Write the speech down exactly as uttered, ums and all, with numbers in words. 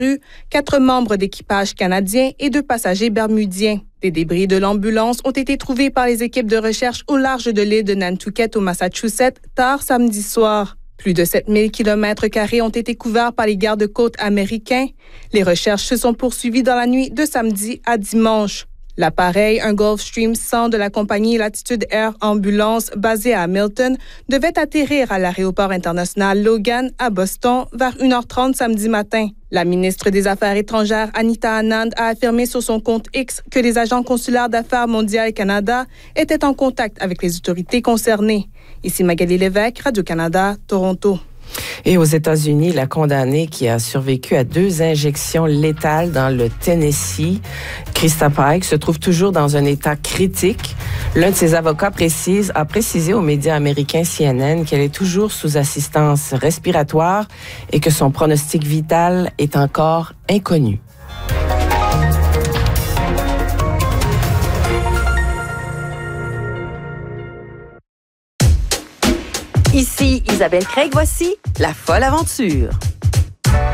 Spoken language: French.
disparus, quatre membres d'équipage canadiens et deux passagers bermudiens. Des débris de l'ambulance ont été trouvés par les équipes de recherche au large de l'île de Nantucket au Massachusetts tard samedi soir. Plus de sept mille kilomètres carrés ont été couverts par les gardes-côtes américains. Les recherches se sont poursuivies dans la nuit de samedi à dimanche. L'appareil, un Gulfstream cent de la compagnie Latitude Air Ambulance basée à Hamilton, devait atterrir à l'aéroport international Logan à Boston vers une heure trente samedi matin. La ministre des Affaires étrangères, Anita Anand, a affirmé sur son compte X que les agents consulaires d'Affaires mondiales Canada étaient en contact avec les autorités concernées. Ici Magali Lévesque, Radio-Canada, Toronto. Et aux États-Unis, la condamnée qui a survécu à deux injections létales dans le Tennessee, Krista Pike, se trouve toujours dans un état critique. L'un de ses avocats précise, a précisé aux médias américains C N N qu'elle est toujours sous assistance respiratoire et que son pronostic vital est encore inconnu. Ici Isabelle Craig, voici La Folle Aventure.